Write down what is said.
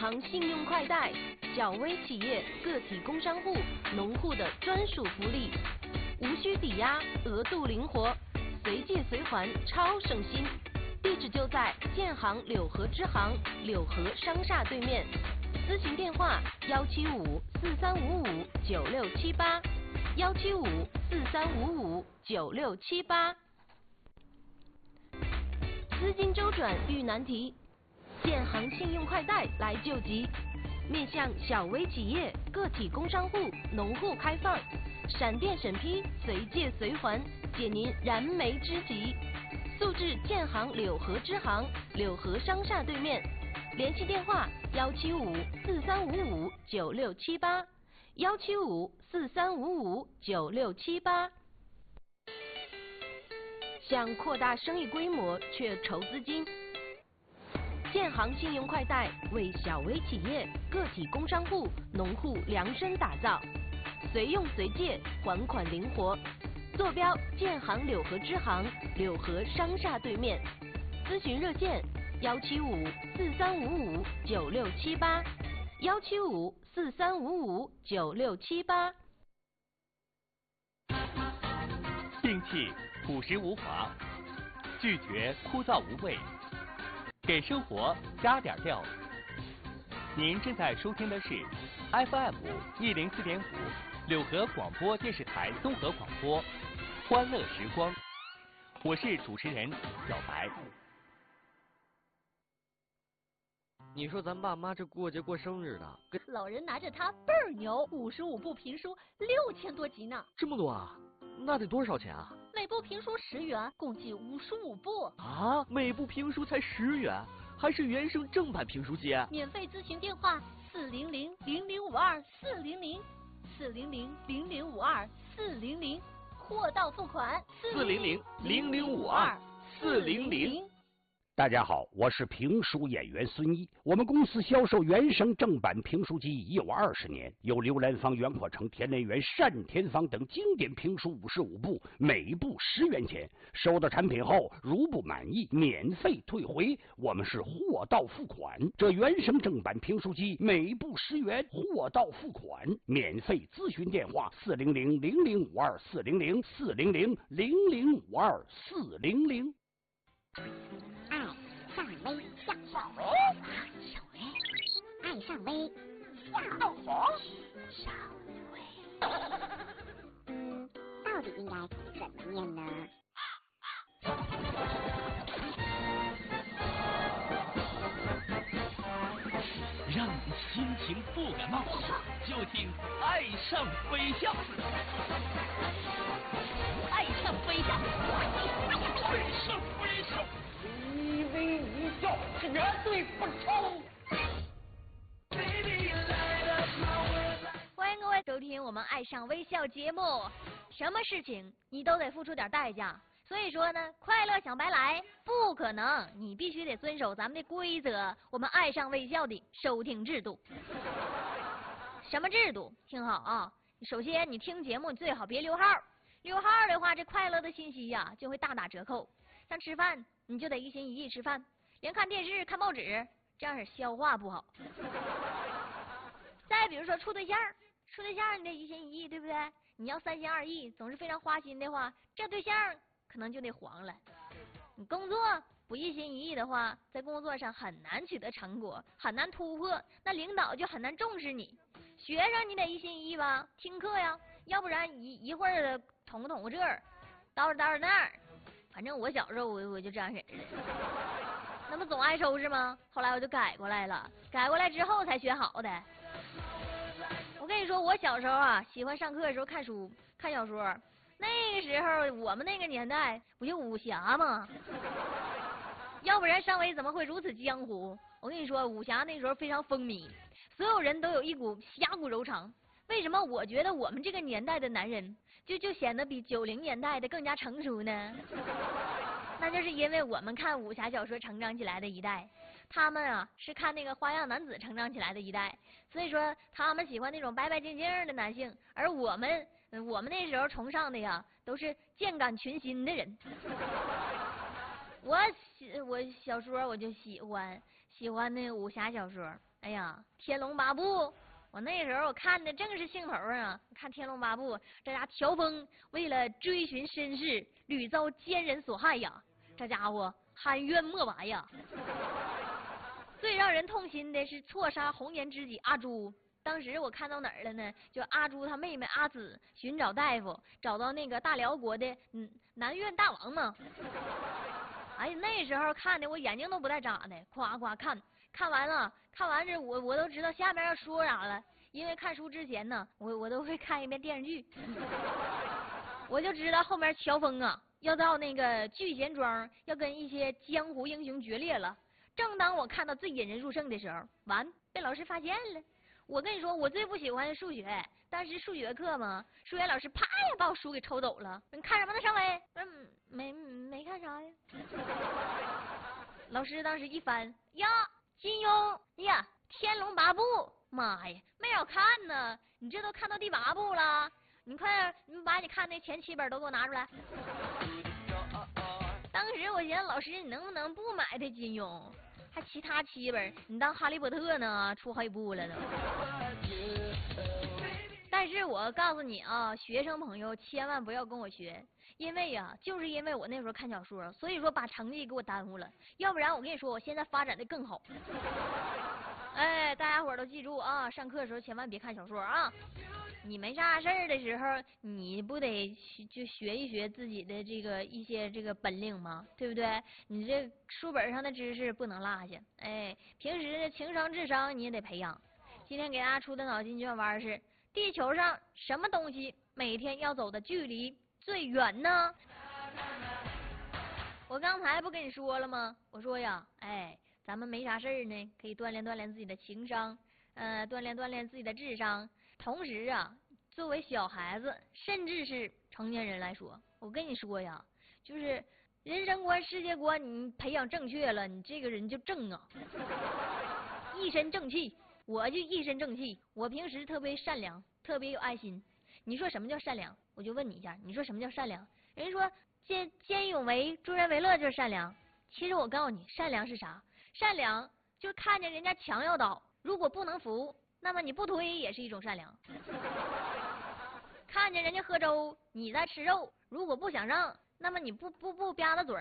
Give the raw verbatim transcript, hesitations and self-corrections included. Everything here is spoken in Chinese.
行信用快贷，小微企业、个体工商户、农户的专属福利，无需抵押，额度灵活，随借随还，超省心。地址就在建行柳河支行柳河商厦对面，咨询电话幺七五四三五五九六七八，幺七五四三五五九六七八。资金周转遇难题，建行信用快贷来救急，面向小微企业、个体工商户、农户开放，闪电审批，随借随还，解您燃眉之急。速至建行柳河支行柳河商厦对面，联系电话幺七五四三五五九六七八，幺七五四三五五九六七八。想扩大生意规模却筹资金，建行信用快贷为小微企业、个体工商户、农户量身打造，随用随借，还款灵活。坐标建行柳河支行柳河商厦对面，咨询热线幺七五四三五五九六七八，幺七五四三五五九六七八。 摒弃朴实无华，拒绝枯燥无味，给生活加点料。您正在收听的是 F M 一零四点五柳河广播电视台综合广播，欢乐时光，我是主持人小白。 你说咱爸妈这过节过生日的，跟老人拿着它倍儿牛，五十五部评书，六千多集呢。 这么多啊？那得多少钱啊？ 每部评书十元，共计五十五部。 啊，每部评书才十元，还是原声正版评书机？ 免费咨询电话四零零零零五二四零零四零零零零五二四零零，货到付款四零零零零五二四零零。 大家好，我是评书演员孙一。我们公司销售原声正版评书机已有二十年，有刘兰芳、袁阔成、田连元、单田芳等经典评书五十五部，每部十元钱。收到产品后，如不满意，免费退回。我们是货到付款。这原声正版评书机每部十元，货到付款，免费咨询电话四零零零零五二四零零四零零零零五二四零零。 上微笑，小微，小微，爱上微笑，小微。嗯，到底应该怎么念呢？ 让你心情不感冒，就听爱上微笑。 爱上微笑， 爱上微笑。 一微一笑，绝对不抽。 欢迎各位收听我们《爱上微笑》节目。什么事情你都得付出点代价，所以说呢，快乐想白来不可能，你必须得遵守咱们的规则。我们《爱上微笑》的收听制度，什么制度？听好啊！首先，你听节目你最好别溜号，溜号的话，这快乐的信息呀、啊、就会大打折扣。像吃饭，你就得一心一意吃饭，连看电视、看报纸，这样式消化不好。再比如说处对象，处对象你得一心一意，对不对？你要三心二意，总是非常花心的话，这对象可能就得黄了。你工作不一心一意的话，在工作上很难取得成果，很难突破，那领导就很难重视你。学生你得一心一意吧，听课呀，要不然一一会儿的捅咕捅咕这儿，叨着叨着那儿。反正我小时候我我就这样式的，那不总爱收拾吗？后来我就改过来了，改过来之后才学好的。我跟你说，我小时候啊，喜欢上课的时候看书、看小说。那个时候我们那个年代不就武侠吗？要不然上尉怎么会如此江湖？我跟你说，武侠那时候非常风靡，所有人都有一股侠骨柔肠。为什么我觉得我们这个年代的男人就就显得比九零年代的更加成熟呢？那就是因为我们看武侠小说成长起来的一代，他们啊是看那个花样男子成长起来的一代，所以说他们喜欢那种白白净净的男性，而我们我们那时候崇尚的呀都是剑感群心的人。我喜我小说我就喜欢喜欢那个武侠小说。 哎呀，《天龙八部》，我那时候我看的正是兴头啊！看《天龙八部》，这家乔峰为了追寻身世，屡遭奸人所害呀，这家伙含冤莫白呀。最让人痛心的是错杀红颜知己阿朱。当时我看到哪儿了呢？就阿朱他妹妹阿紫寻找大夫，找到那个大辽国的嗯南院大王嘛。哎呀，那时候看的我眼睛都不带眨的，夸夸看，看完了，看完这我我都知道下面要说啥了，因为看书之前呢，我我都会看一遍电视剧，我就知道后面乔峰啊要到那个聚贤庄，要跟一些江湖英雄决裂了。正当我看到最引人入胜的时候，完被老师发现了。我跟你说，我最不喜欢数学，当时数学课嘛，数学老师啪呀把我书给抽走了。你看什么呢，尚伟？嗯，没没看啥呀。老师当时一翻，呀，金庸呀，《天龙八部》，妈呀，没少看呢。你这都看到第八部了，你快，你把你看那前七本都给我拿出来。当时我寻思，老师你能不能不买这金庸？还其他七本，你当哈利波特呢？出好几部了都。但是我告诉你啊，学生朋友千万不要跟我学，因为呀、啊，就是因为我那时候看小说，所以说把成绩给我耽误了。要不然我跟你说，我现在发展的更好。哎，大家伙儿都记住啊，上课的时候千万别看小说啊。你没啥事儿的时候，你不得就学一学自己的这个一些这个本领吗？对不对？你这书本上的知识不能落下。哎，平时的情商智商你也得培养。今天给大家出的脑筋急转弯是：地球上什么东西每天要走的距离最远呢？我刚才不跟你说了吗？我说呀，哎，咱们没啥事儿呢，可以锻炼锻炼自己的情商，呃，锻炼锻炼自己的智商。同时啊，作为小孩子，甚至是成年人来说，我跟你说呀，就是人生观、世界观，你培养正确了，你这个人就正啊，一身正气。我就一身正气，我平时特别善良，特别有爱心。你说什么叫善良？我就问你一下，你说什么叫善良？人家说见见义勇为、助人为乐就是善良。其实我告诉你，善良是啥？善良就是看见人家墙要倒，如果不能扶，那么你不推也是一种善良。看见人家喝粥，你在吃肉，如果不想让，那么你不不不吧嗒嘴